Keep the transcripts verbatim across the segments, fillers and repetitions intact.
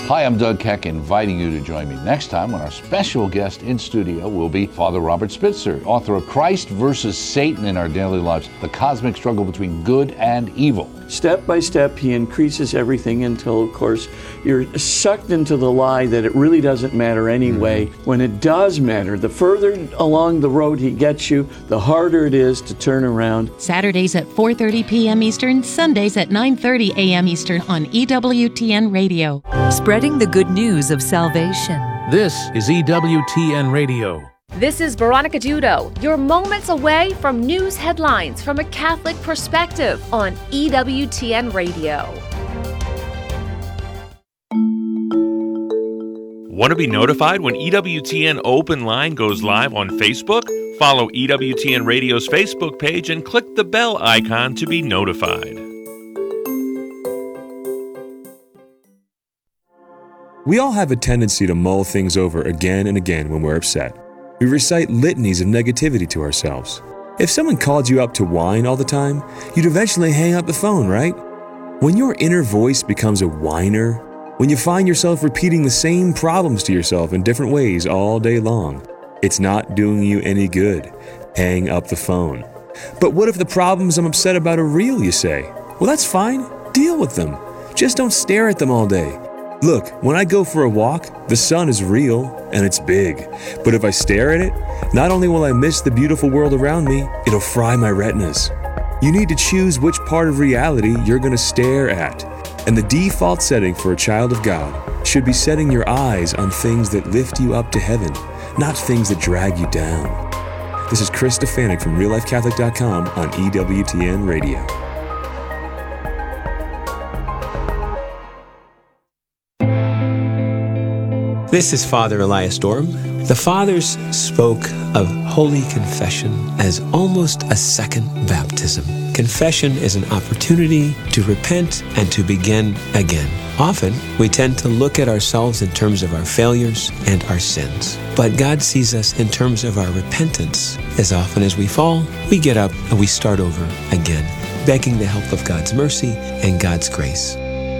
Hi, I'm Doug Keck, inviting you to join me next time when our special guest in studio will be Father Robert Spitzer, author of Christ versus Satan in Our Daily Lives, the cosmic struggle between good and evil. Step by step, he increases everything until, of course, you're sucked into the lie that it really doesn't matter anyway. Mm-hmm. When it does matter, the further along the road he gets you, the harder it is to turn around. Saturdays at four thirty p.m. Eastern, Sundays at nine thirty a.m. Eastern on E W T N Radio. Spreading the good news of salvation. This is E W T N Radio. This is Veronica Judo. You're moments away from news headlines from a Catholic perspective on E W T N Radio. Want to be notified when E W T N Open Line goes live on Facebook? Follow E W T N Radio's Facebook page and click the bell icon to be notified. We all have a tendency to mull things over again and again when we're upset. We recite litanies of negativity to ourselves. If someone called you up to whine all the time, you'd eventually hang up the phone, right? When your inner voice becomes a whiner, when you find yourself repeating the same problems to yourself in different ways all day long, it's not doing you any good. Hang up the phone. But what if the problems I'm upset about are real, you say? Well, that's fine. Deal with them. Just don't stare at them all day. Look, when I go for a walk, the sun is real and it's big. But if I stare at it, not only will I miss the beautiful world around me, it'll fry my retinas. You need to choose which part of reality you're going to stare at. And the default setting for a child of God should be setting your eyes on things that lift you up to heaven, not things that drag you down. This is Chris Stefanik from real life catholic dot com on E W T N Radio. This is Father Elias Storm. The Fathers spoke of Holy Confession as almost a second baptism. Confession is an opportunity to repent and to begin again. Often, we tend to look at ourselves in terms of our failures and our sins. But God sees us in terms of our repentance. As often as we fall, we get up and we start over again, begging the help of God's mercy and God's grace.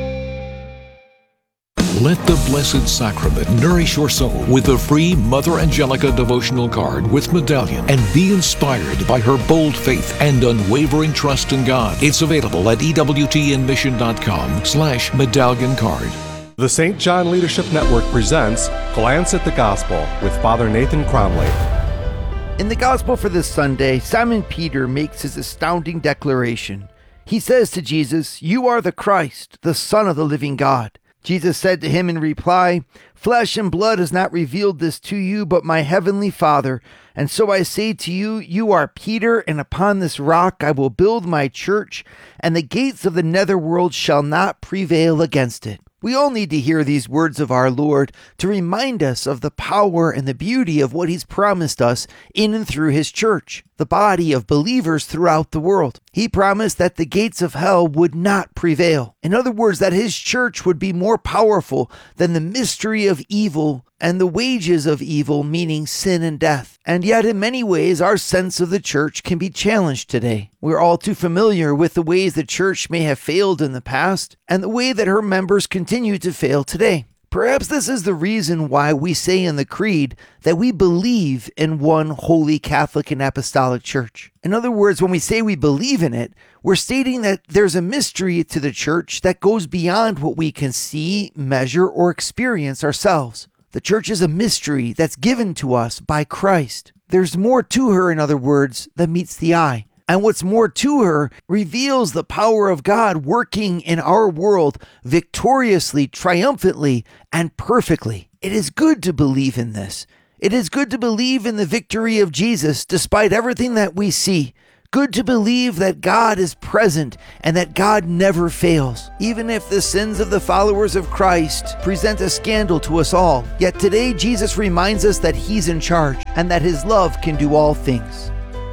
Let the Blessed Sacrament nourish your soul with a free Mother Angelica devotional card with medallion and be inspired by her bold faith and unwavering trust in God. It's available at ewtnmission.com slash medallion card. The Saint John Leadership Network presents Glance at the Gospel with Father Nathan Cromley. In the Gospel for this Sunday, Simon Peter makes his astounding declaration. He says to Jesus, "You are the Christ, the Son of the living God." Jesus said to him in reply, "Flesh and blood has not revealed this to you, but my heavenly Father. And so I say to you, you are Peter, and upon this rock I will build my church, and the gates of the netherworld shall not prevail against it." We all need to hear these words of our Lord to remind us of the power and the beauty of what He's promised us in and through His church, the body of believers throughout the world. He promised that the gates of hell would not prevail. In other words, that His church would be more powerful than the mystery of evil and the wages of evil, meaning sin and death. And yet, in many ways, our sense of the church can be challenged today. We're all too familiar with the ways the church may have failed in the past and the way that her members continue to fail today. Perhaps this is the reason why we say in the Creed that we believe in one holy Catholic and Apostolic Church. In other words, when we say we believe in it, we're stating that there's a mystery to the church that goes beyond what we can see, measure, or experience ourselves. The church is a mystery that's given to us by Christ. There's more to her, in other words, than meets the eye. And what's more to her reveals the power of God working in our world victoriously, triumphantly, and perfectly. It is good to believe in this. It is good to believe in the victory of Jesus despite everything that we see. Good to believe that God is present and that God never fails. Even if the sins of the followers of Christ present a scandal to us all, yet today Jesus reminds us that He's in charge and that His love can do all things.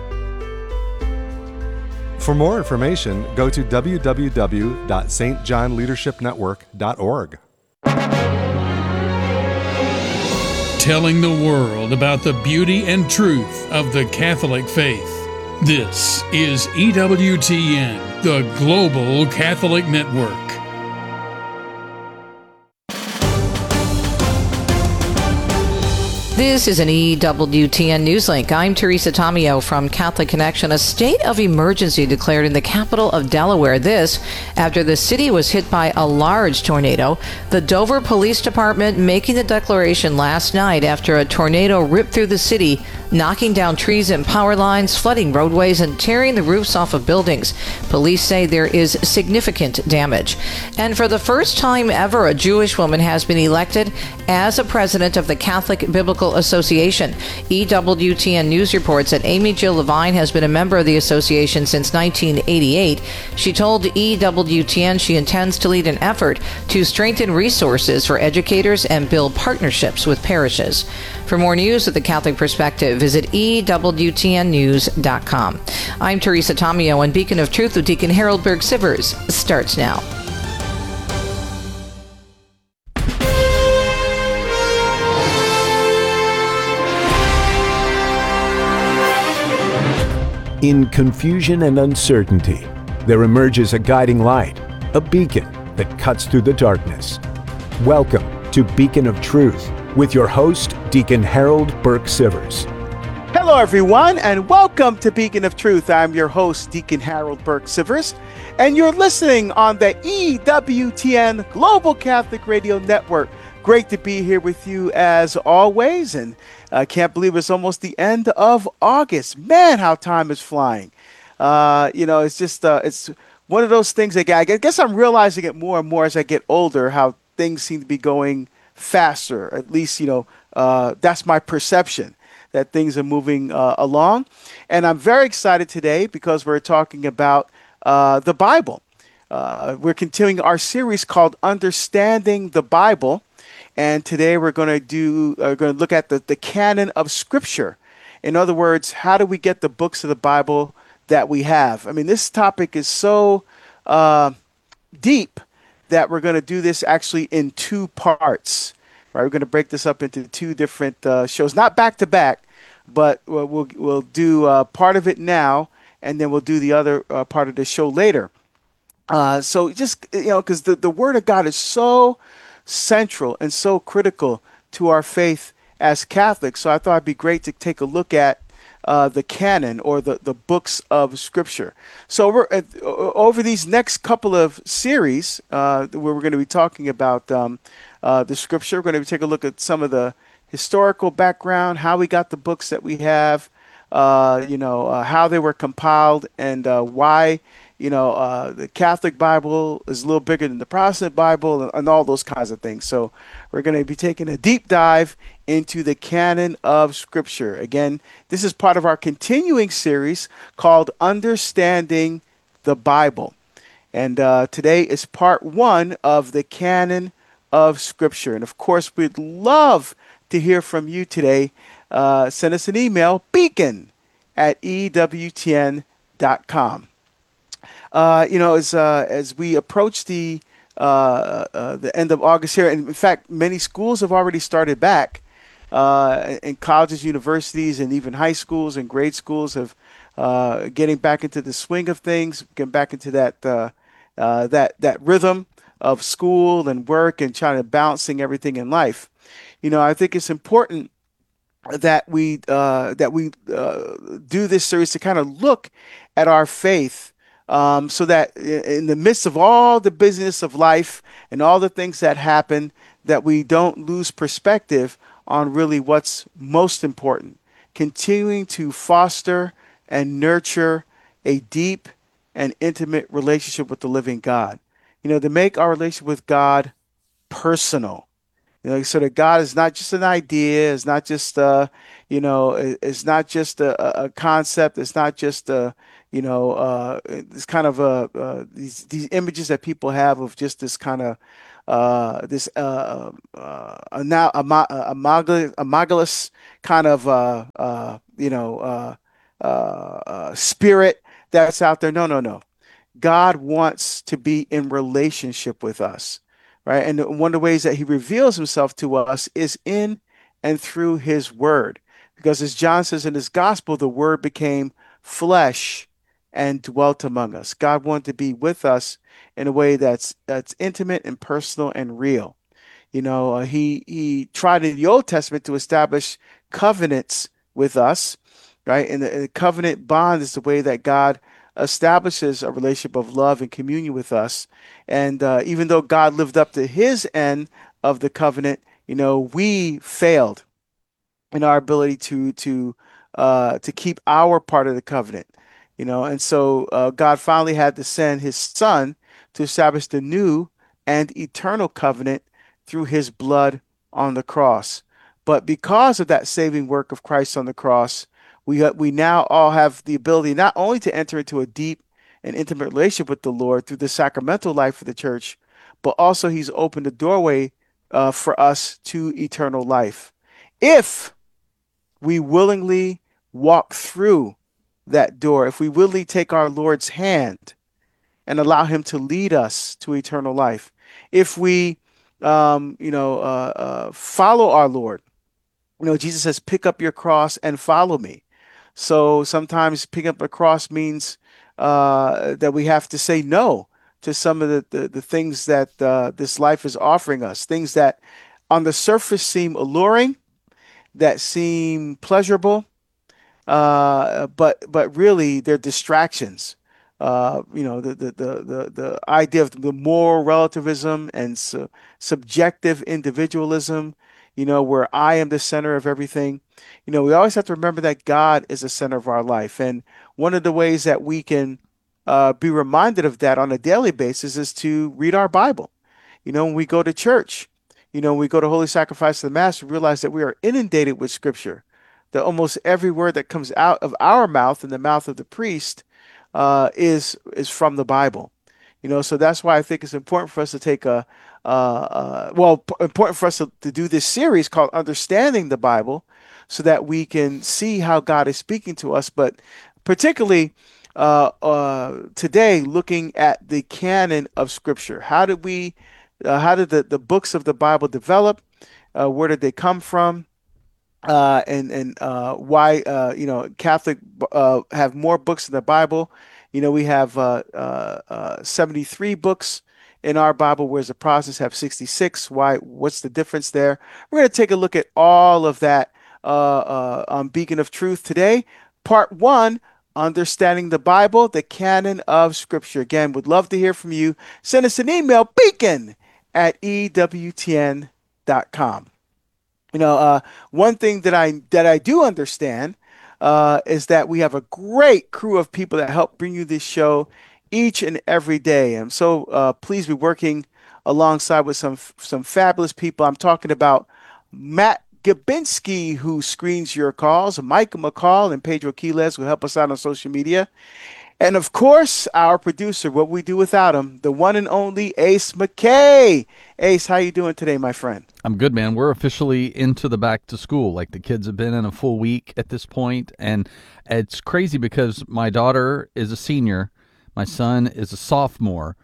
For more information, go to w w w dot s t john leadership network dot org. Telling the world about the beauty and truth of the Catholic faith. This is E W T N, the Global Catholic Network. This is an E W T N Newslink. I'm Teresa Tomeo from Catholic Connection. A state of emergency declared in the capital of Delaware. This after the city was hit by a large tornado. The Dover Police Department making the declaration last night after a tornado ripped through the city, knocking down trees and power lines, flooding roadways, and tearing the roofs off of buildings. Police say there is significant damage. And for the first time ever, a Jewish woman has been elected as a president of the Catholic Biblical Association. E W T N News reports that Amy Jill Levine has been a member of the association since nineteen eighty-eight. She told E W T N she intends to lead an effort to strengthen resources for educators and build partnerships with parishes. For more news with the Catholic Perspective, visit E W T N news dot com. I'm Teresa Tomeo, and Beacon of Truth with Deacon Harold Berg-Sivers starts now. In confusion and uncertainty, there emerges a guiding light, a beacon that cuts through the darkness. Welcome to Beacon of Truth with your host, Deacon Harold Berg-Sivers. Hello, everyone, and welcome to Beacon of Truth. I'm your host, Deacon Harold Berg-Sivers, and you're listening on the E W T N Global Catholic Radio Network. Great to be here with you as always, and I can't believe it's almost the end of August. Man, how time is flying. Uh, you know, it's just, uh, it's one of those things that I guess I'm realizing it more and more as I get older, how things seem to be going faster. At least, you know, uh, that's my perception, that things are moving uh, along. And I'm very excited today because we're talking about uh, the Bible. Uh, we're continuing our series called Understanding the Bible. And today we're going to do, uh, going to look at the, the canon of Scripture. In other words, how do we get the books of the Bible that we have? I mean, this topic is so uh, deep that we're going to do this actually in two parts. Right? We're going to break this up into two different uh, shows, not back to back, but we'll we'll, we'll do uh, part of it now, and then we'll do the other uh, part of the show later. Uh, so just, you know, because the, the Word of God is so central and so critical to our faith as Catholics. So I thought it'd be great to take a look at uh, the canon, or the, the books of Scripture. So we're, uh, over these next couple of series, uh, where we're going to be talking about um, uh, the Scripture, we're going to take a look at some of the historical background, how we got the books that we have, uh, you know, uh, how they were compiled, and uh, why You know, uh, the Catholic Bible is a little bigger than the Protestant Bible, and, and all those kinds of things. So we're going to be taking a deep dive into the canon of Scripture. Again, this is part of our continuing series called Understanding the Bible. And uh, today is part one of the canon of Scripture. And of course, we'd love to hear from you today. Uh, send us an email, beacon at E W T N dot com. Uh, you know, as uh, as we approach the uh, uh, the end of August here, and in fact, many schools have already started back, uh, and colleges, universities, and even high schools and grade schools have uh, getting back into the swing of things, getting back into that uh, uh, that that rhythm of school and work and trying to balancing everything in life. You know, I think it's important that we uh, that we uh, do this series to kind of look at our faith. Um, so that in the midst of all the busyness of life and all the things that happen, that we don't lose perspective on really what's most important. Continuing to foster and nurture a deep and intimate relationship with the living God. You know, to make our relationship with God personal. You know, so that God is not just an idea, it's not just, uh, you know, it's not just a, a concept, it's not just a, you know, uh, this kind of uh, uh, these these images that people have of just this kind of uh, this uh, uh, now amalgamous kind of uh, uh, you know uh, uh, uh, spirit that's out there. No, no, no. God wants to be in relationship with us, right? And one of the ways that He reveals Himself to us is in and through His Word, because as John says in his Gospel, the Word became flesh and dwelt among us. God wanted to be with us in a way that's that's intimate and personal and real. You know, uh, he he tried in the Old Testament to establish covenants with us, right? And the, and the covenant bond is the way that God establishes a relationship of love and communion with us. And uh, even though God lived up to his end of the covenant, you know, we failed in our ability to to uh, to keep our part of the covenant. You know, and so uh, God finally had to send his son to establish the new and eternal covenant through his blood on the cross. But because of that saving work of Christ on the cross, we uh, we now all have the ability not only to enter into a deep and intimate relationship with the Lord through the sacramental life of the church, but also he's opened the doorway uh, for us to eternal life. If we willingly walk through that door, if we willingly take our Lord's hand and allow him to lead us to eternal life, if we, um, you know, uh, uh, follow our Lord. You know, Jesus says, pick up your cross and follow me. So sometimes picking up a cross means uh, that we have to say no to some of the, the, the things that uh, this life is offering us, things that on the surface seem alluring, that seem pleasurable, uh, but but really they're distractions. Uh, you know, the, the, the, the, the idea of the moral relativism and su- subjective individualism, you know, where I am the center of everything. You know, we always have to remember that God is the center of our life. And one of the ways that we can uh, be reminded of that on a daily basis is to read our Bible. You know, when we go to church, you know, when we go to Holy Sacrifice of the Mass, we realize that we are inundated with Scripture, that almost every word that comes out of our mouth and the mouth of the priest uh, is is from the Bible. You know, so that's why I think it's important for us to take a, uh, uh, well, p- important for us to, to do this series called Understanding the Bible, so that we can see how God is speaking to us, but particularly uh, uh, today, looking at the canon of Scripture. How did we, uh, how did the, the books of the Bible develop? Uh, where did they come from? Uh, and and uh, why uh, you know Catholic uh, have more books in the Bible? You know, we have uh, uh, uh, seventy-three books in our Bible, whereas the Protestants have sixty-six. Why? What's the difference there? We're going to take a look at all of that uh, uh, on Beacon of Truth today. Part one: Understanding the Bible, the canon of Scripture. Again, would love to hear from you. Send us an email: beacon at e w t n dot com. You know, uh, one thing that I that I do understand uh, is that we have a great crew of people that help bring you this show each and every day. I'm so uh, pleased to be working alongside with some some fabulous people. I'm talking about Matt Gabinski, who screens your calls, Micah McCall and Pedro Quiles, who help us out on social media. And of course, our producer, what we do without him, the one and only Ace McKay. Ace, how you doing today, my friend? I'm good, man. We're officially into the back to school. Like, the kids have been in a full week at this point, and it's crazy because my daughter is a senior, my son is a sophomore,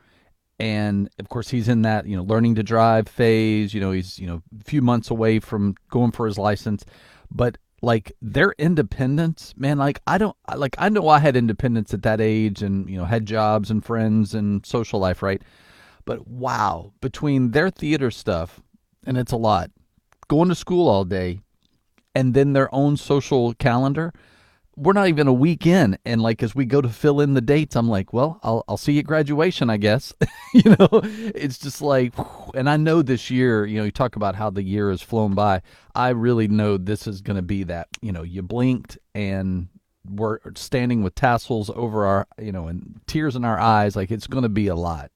and of course he's in that, you know, learning to drive phase. You know, he's, you know, a few months away from going for his license, but like their independence, man, like I don't, like I know I had independence at that age and, you know, had jobs and friends and social life, right? But wow, between their theater stuff, and it's a lot, going to school all day, and then their own social calendar, we're not even a week in. And like, as we go to fill in the dates, I'm like, well, I'll I'll see you at graduation, I guess. You know, it's just like, whew. And I know this year, you know, you talk about how the year has flown by. I really know this is going to be that, you know, you blinked and we're standing with tassels over our, you know, and tears in our eyes. Like, it's going to be a lot.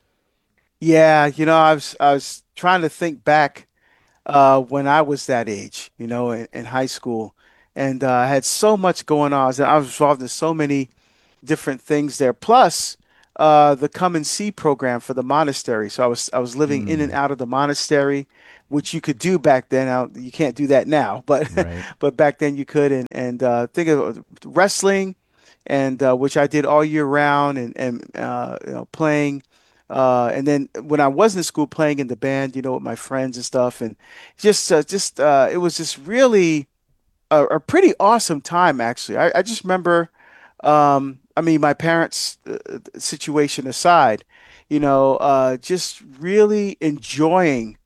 Yeah, you know, I was I was trying to think back uh, when I was that age, you know, in, in high school, and uh, I had so much going on. I was, I was involved in so many different things there. Plus, uh, the Come and See program for the monastery. So I was I was living in and out of the monastery, which you could do back then. Now, you can't do that now, but Right. but back then you could. And and uh, think of wrestling, and uh, which I did all year round, and and uh, you know, playing. Uh, and then when I was in school, playing in the band, you know, with my friends and stuff, and just, uh, just, uh, it was just really a, a pretty awesome time, actually. I, I just remember, um, I mean, my parents' uh, situation aside, you know, uh, just really enjoying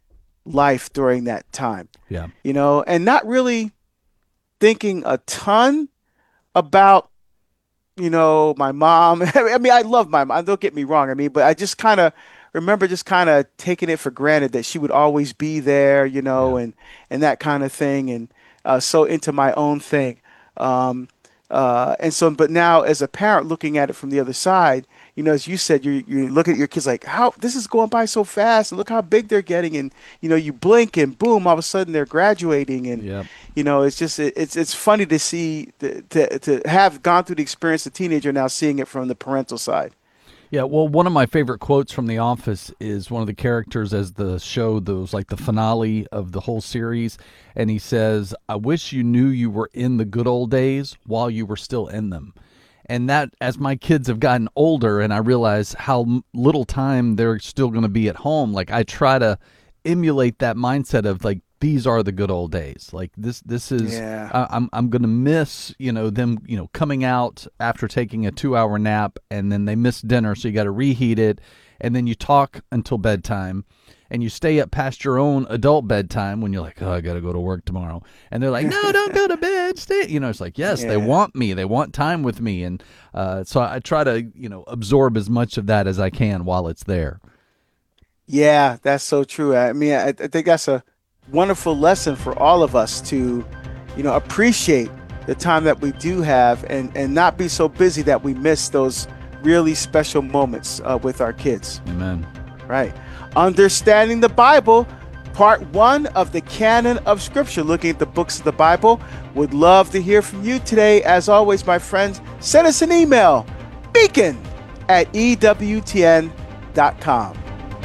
life during that time. Yeah. You know, and not really thinking a ton about, you know, my mom. I mean, I love my mom. Don't get me wrong. I mean, but I just kind of remember just kind of taking it for granted that she would always be there, you know, yeah. and, and that kind of thing. And uh, so into my own thing. Um, uh, and so, but now as a parent looking at it from the other side, you know, as you said, you you look at your kids like, how this is going by so fast, and look how big they're getting, and you know, you blink and boom, all of a sudden they're graduating, and yep. you know, it's just it, it's it's funny to see to, to to have gone through the experience of teenager, now seeing it from the parental side. Yeah, well, one of my favorite quotes from The Office is one of the characters as the show, those like the finale of the whole series, and he says, "I wish you knew you were in the good old days while you were still in them." And that, as my kids have gotten older and I realize how little time they're still going to be at home, like I try to emulate that mindset of like, these are the good old days. Like this, this is, yeah. I, I'm, I'm going to miss, you know, them, you know, coming out after taking a two hour nap and then they miss dinner. So you got to reheat it. And then you talk until bedtime. And you stay up past your own adult bedtime when you're like, oh, I got to go to work tomorrow. And they're like, no, don't go to bed. Stay. You know, it's like, yes, yeah. they want me. They want time with me. And uh, so I try to, you know, absorb as much of that as I can while it's there. Yeah, that's so true. I mean, I, I think that's a wonderful lesson for all of us to, you know, appreciate the time that we do have and, and not be so busy that we miss those really special moments uh, with our kids. Amen. Right. Understanding the Bible, part one of the canon of Scripture, looking at the books of the Bible. Would love to hear from you today. As always, my friends, send us an email, beacon at E W T N dot com.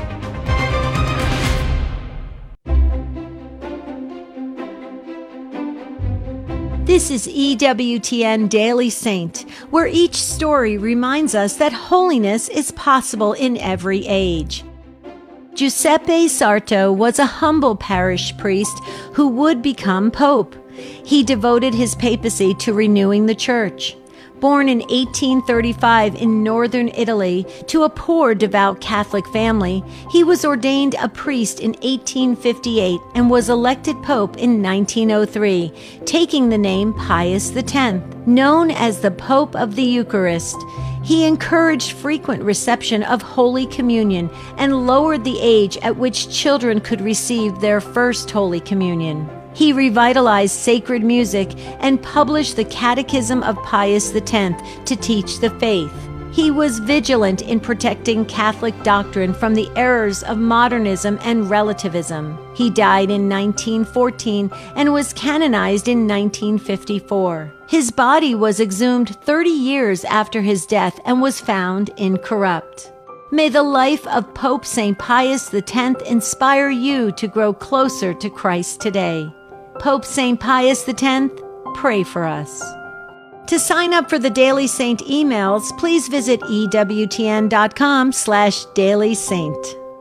This is E W T N Daily Saint, where each story reminds us that holiness is possible in every age. Giuseppe Sarto was a humble parish priest who would become pope. He devoted his papacy to renewing the church. Born in eighteen thirty-five in northern Italy to a poor devout Catholic family, he was ordained a priest in eighteen fifty-eight and was elected pope in nineteen oh three, taking the name Pius the tenth, known as the Pope of the Eucharist. He encouraged frequent reception of Holy Communion and lowered the age at which children could receive their first Holy Communion. He revitalized sacred music and published the Catechism of Pius the tenth to teach the faith. He was vigilant in protecting Catholic doctrine from the errors of modernism and relativism. He died in nineteen fourteen and was canonized in nineteen fifty-four. His body was exhumed thirty years after his death and was found incorrupt. May the life of Pope Saint Pius the tenth inspire you to grow closer to Christ today. Pope Saint Pius the tenth, pray for us. To sign up for the Daily Saint emails, please visit ewtn.com slash Daily Saint.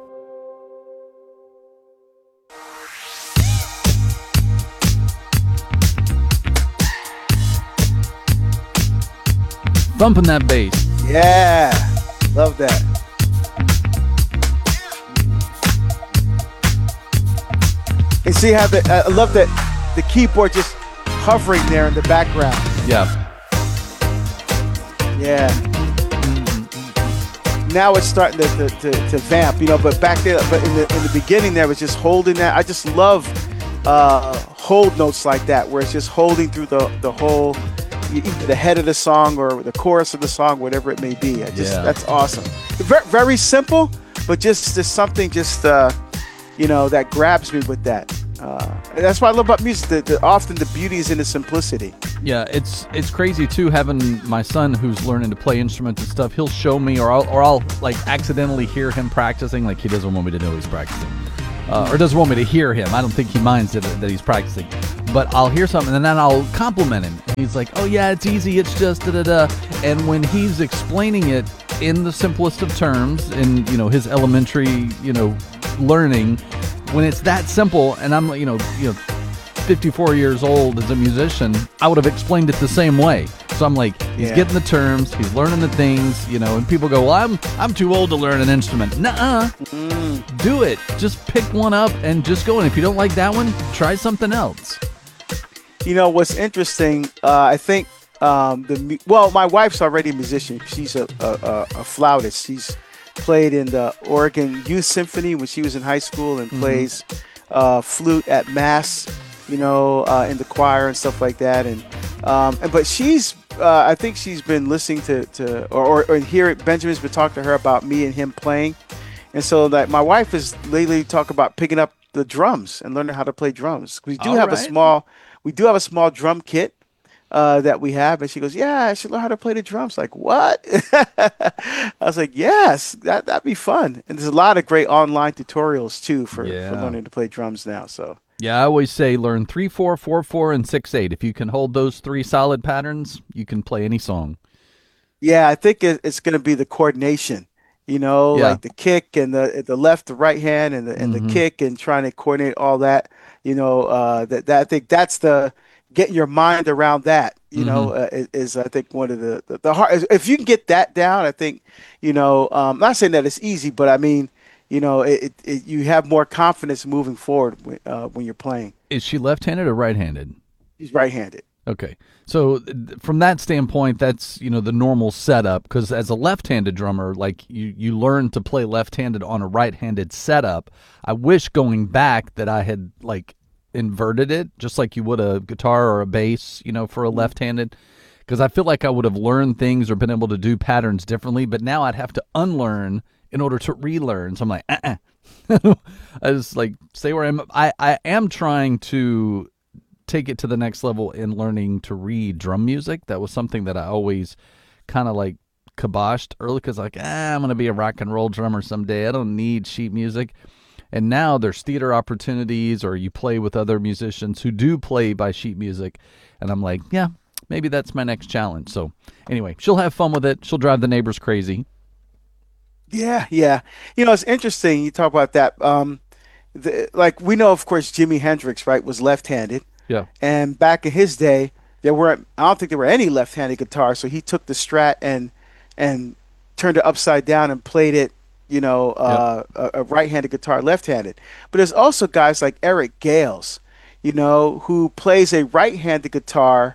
Bumping that bass. Yeah, love that. And see how the, I love that the keyboard just hovering there in the background. Yeah. Yeah. Now it's starting to, to, to, to vamp, you know, but back there, but in the in the beginning there was just holding that. I just love uh, hold notes like that, where it's just holding through the, the whole, the head of the song or the chorus of the song, whatever it may be. I just, yeah. That's awesome. Very, very simple, but just, just something just, uh, you know, that grabs me with that. Uh, that's what I love about music. The, the, often the beauty is in the simplicity. Yeah, it's it's crazy too. Having my son who's learning to play instruments and stuff, he'll show me, or I'll or I'll like accidentally hear him practicing. Like he doesn't want me to know he's practicing, uh, or doesn't want me to hear him. I don't think he minds that that he's practicing. But I'll hear something and then I'll compliment him. He's like, "Oh yeah, it's easy. It's just da da da." And when he's explaining it in the simplest of terms, in you know his elementary you know learning. When it's that simple, and I'm, you know, you know, fifty-four years old as a musician, I would have explained it the same way. So I'm like, he's Yeah. getting the terms, he's learning the things, you know, and people go, well, I'm I'm too old to learn an instrument. Nuh-uh. Mm. Do it. Just pick one up and just go. And if you don't like that one, try something else. You know what's interesting? Uh, I think um, the mu- well, my wife's already a musician. She's a, a, a, a flautist. She's played in the Oregon Youth Symphony when she was in high school, and Mhm. plays uh, flute at mass. You know, uh, in the choir and stuff like that. And, um, and but she's, uh, I think she's been listening to, to or, or, or hear Benjamin's been talking to her about me and him playing. And so that my wife is lately talking about picking up the drums and learning how to play drums. We do All have a right. small, we do have a small drum kit uh, that we have. And she goes, yeah, I should learn how to play the drums. Like, what? I was like, yes, that, that'd be fun. And there's a lot of great online tutorials too for, Yeah. for learning to play drums now. So. Yeah, I always say learn three, four, four, four, and six, eight. If you can hold those three solid patterns, you can play any song. Yeah, I think it, it's going to be the coordination. You know, Yeah. like the kick and the the left, the right hand, and the and Mhm. the kick, and trying to coordinate all that. You know, uh, that that I think that's the getting your mind around that. You know, Mhm. uh, is, is I think one of the the, the hard. If you can get that down, I think you know. Um, not saying that it's easy, but I mean, you know, it, it, it you have more confidence moving forward when, uh, when you're playing. Is she left-handed or right-handed? He's right-handed. Okay. So th- from that standpoint, that's, you know, the normal setup, because as a left-handed drummer, like you, you learn to play left-handed on a right-handed setup. I wish going back that I had like inverted it, just like you would a guitar or a bass, you know, for a left-handed, because I feel like I would have learned things or been able to do patterns differently, but now I'd have to unlearn in order to relearn. So I'm like, uh-uh. I just like stay where I'm. I, I am trying to take it to the next level in learning to read drum music. That was something that I always kind of like kiboshed early, because like, ah, I'm going to be a rock and roll drummer someday. I don't need sheet music. And now there's theater opportunities, or you play with other musicians who do play by sheet music. And I'm like, yeah, maybe that's my next challenge. So anyway, she'll have fun with it. She'll drive the neighbors crazy. Yeah, yeah. You know, it's interesting you talk about that. Um, the, like we know, of course, Jimi Hendrix, right, was left-handed. Yeah. And back in his day, there weren't. I don't think there were any left-handed guitars. So he took the Strat and and turned it upside down and played it. You know, uh, a, a right-handed guitar, left-handed. But there's also guys like Eric Gales, you know, who plays a right-handed guitar,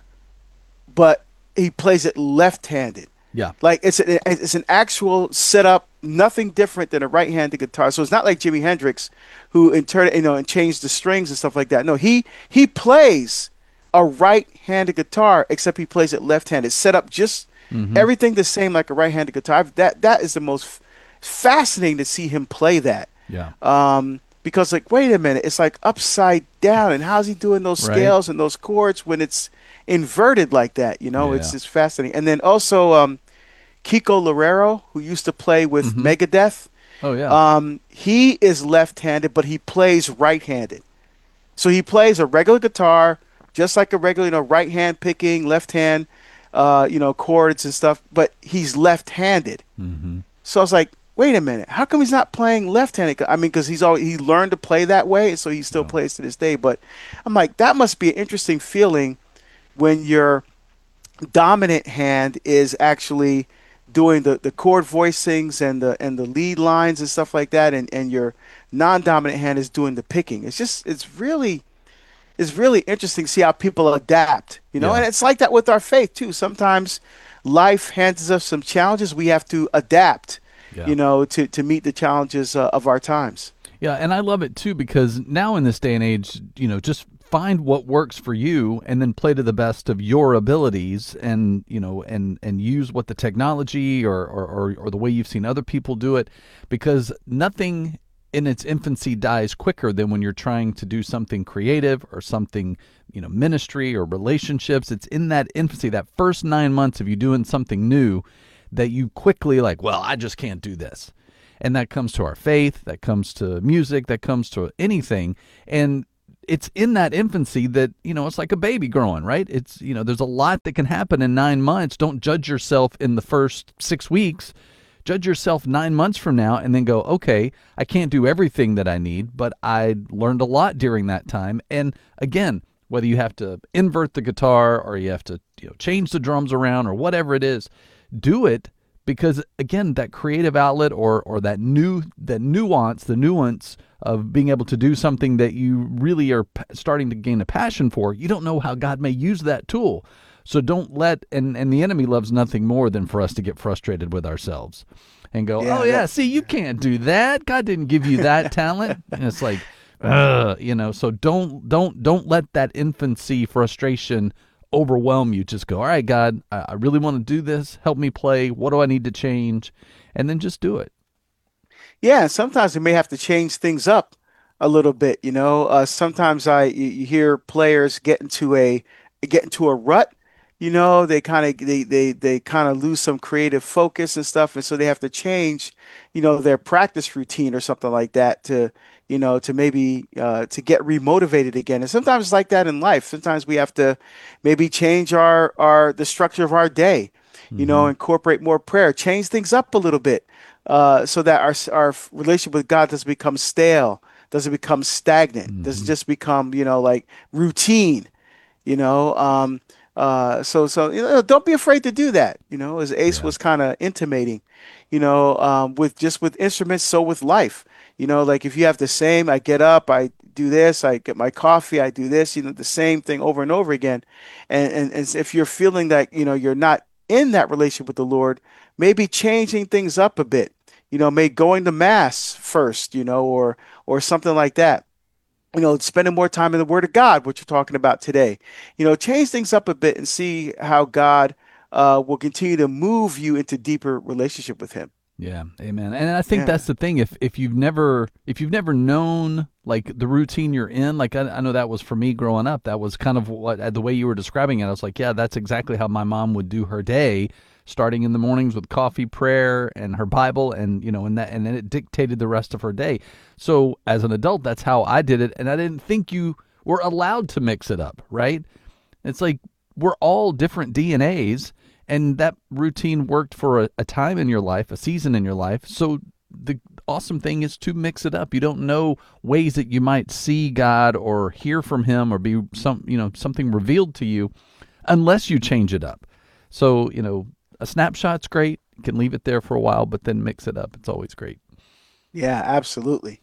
but he plays it left-handed. Yeah. Like it's a, it's an actual setup, nothing different than a right-handed guitar. So it's not like Jimi Hendrix, who in turn, you know, and changed the strings and stuff like that. No, he he plays a right-handed guitar, except he plays it left-handed. Set up just Mhm. everything the same like a right-handed guitar. That that is the most f- fascinating to see him play that. Yeah. Um, because like, wait a minute, it's like upside down, and how's he doing those Right. scales and those chords when it's inverted like that? You know, it's Yeah. it's fascinating. And then also um, Kiko Loureiro, who used to play with Mhm. Megadeth. Oh, yeah. Um, he is left-handed, but he plays right-handed. So he plays a regular guitar, just like a regular, you know, right hand picking, left hand, uh, you know, chords and stuff. But he's left-handed. Mm-hmm. So I was like, wait a minute, how come he's not playing left-handed? I mean, because he's always he learned to play that way, so he still plays to this day. But I'm like, that must be an interesting feeling when your dominant hand is actually doing the, the chord voicings and the and the lead lines and stuff like that, and, and your non-dominant hand is doing the picking. It's just it's really it's really interesting to see how people adapt, you know. Yeah. And it's like that with our faith too. Sometimes life hands us some challenges, we have to adapt, Yeah. you know, to to meet the challenges uh, of our times. Yeah, and I love it too, because now in this day and age, you know, just find what works for you and then play to the best of your abilities, and you know, and and use what the technology or or, or, or the way you've seen other people do it, because nothing in its infancy dies quicker than when you're trying to do something creative or something, you know, ministry or relationships. It's in that infancy, that first nine months of you doing something new, that you quickly like, well, I just can't do this. And that comes to our faith, that comes to music, that comes to anything. And it's in that infancy that, you know, it's like a baby growing, right? It's, you know, there's a lot that can happen in nine months. Don't judge yourself in the first six weeks. Judge yourself nine months from now and then go, okay, I can't do everything that I need, but I learned a lot during that time. And again, whether you have to invert the guitar or you have to you know, change the drums around or whatever it is. Do it because, again, that creative outlet or or that new that nuance, the nuance of being able to do something that you really are p- starting to gain a passion for, you don't know how God may use that tool. So don't let, and, and the enemy loves nothing more than for us to get frustrated with ourselves and go, Yeah, oh, yeah, yeah. see, you can't do that. God didn't give you that talent. And it's like, Ugh, you know, so don't don't don't let that infancy frustration overwhelm you. Just go, all right, God, I, I really want to do this. Help me play. What do I need to change? And then just do it. Yeah, and sometimes we may have to change things up a little bit. You know, uh, sometimes I you, you hear players get into a get into a rut. You know, they kind of they they they kind of lose some creative focus and stuff, and so they have to change, you know, their practice routine or something like that to, you know, to maybe uh, to get remotivated again. And sometimes it's like that in life. Sometimes we have to maybe change our our the structure of our day. You know, incorporate more prayer, change things up a little bit, uh, so that our our relationship with God doesn't become stale, doesn't become stagnant, doesn't just become, you know, like routine. You know, um, uh, so so you know, don't be afraid to do that. You know, as Ace was kind of intimating, you know, um, with just with instruments, so with life. You know, like if you have the same, I get up, I do this, I get my coffee, I do this, you know, the same thing over and over again. And, and, and if you're feeling that, you know, you're not in that relationship with the Lord, maybe changing things up a bit, you know, maybe going to mass first, you know, or, or something like that. You know, spending more time in the Word of God, what you're talking about today, you know, change things up a bit and see how God uh, will continue to move you into deeper relationship with Him. Yeah, amen. And I think Yeah. that's the thing. If if you've never if you've never known like the routine you're in, like I, I know that was for me growing up. That was kind of what the way you were describing it. I was like, yeah, that's exactly how my mom would do her day, starting in the mornings with coffee, prayer, and her Bible, and you know, and that, and then it dictated the rest of her day. So as an adult, that's how I did it, and I didn't think you were allowed to mix it up, right? It's like we're all different D N As. And that routine worked for a, a time in your life, a season in your life. So the awesome thing is to mix it up. You don't know ways that you might see God or hear from Him or be some, you know, something revealed to you unless you change it up. So, you know, a snapshot's great. You can leave it there for a while, but then mix it up. It's always great. Yeah, absolutely.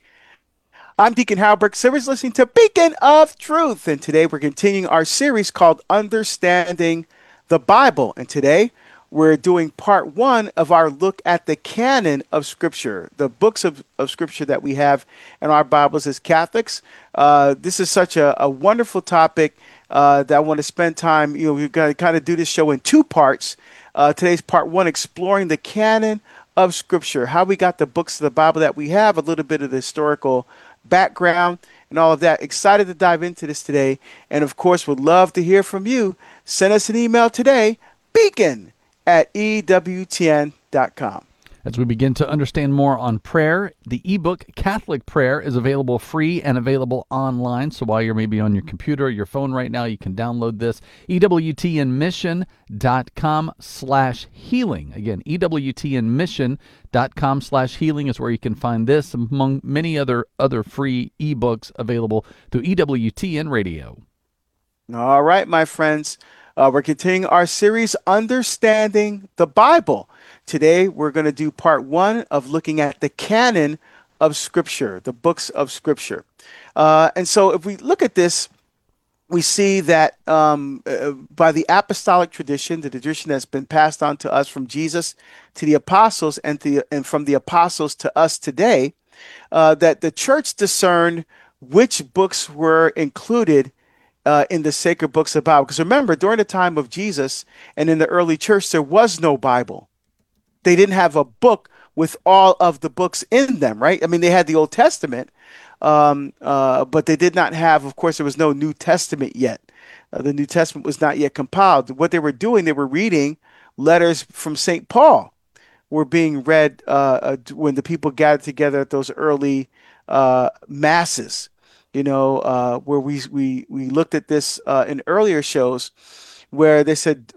I'm Deacon Harold Burke Sivers, listening to Beacon of Truth. And today we're continuing our series called Understanding the Bible. And today we're doing part one of our look at the canon of Scripture, the books of, of Scripture that we have in our Bibles as Catholics. Uh, this is such a, a wonderful topic uh, that I want to spend time, you know, we're going to kind of do this show in two parts. Uh, today's part one, exploring the canon of Scripture, how we got the books of the Bible that we have, a little bit of the historical background and all of that. Excited to dive into this today. And of course, would love to hear from you. Send us an email today, beacon at E W T N dot com. As we begin to understand more on prayer, the ebook Catholic Prayer is available free and available online. So while you're maybe on your computer or your phone right now, you can download this. E W T N mission dot com slash healing. Again, E W T N mission dot com slash healing is where you can find this among many other, other free ebooks available through E W T N Radio. All right, my friends. Uh, we're continuing our series, Understanding the Bible. Today, we're going to do part one of looking at the canon of Scripture, the books of Scripture. Uh, and so if we look at this, we see that um, uh, by the apostolic tradition, the tradition that's been passed on to us from Jesus to the apostles and, the, and from the apostles to us today, uh, that the church discerned which books were included Uh, in the sacred books of the Bible. Because remember, during the time of Jesus and in the early church, there was no Bible. They didn't have a book with all of the books in them, right? I mean, they had the Old Testament, um, uh, but they did not have, of course, there was no New Testament yet. Uh, the New Testament was not yet compiled. What they were doing, they were reading letters from Saint Paul, were being read uh, uh, when the people gathered together at those early uh, masses. You know, uh, where we, we, we looked at this uh, in earlier shows where they said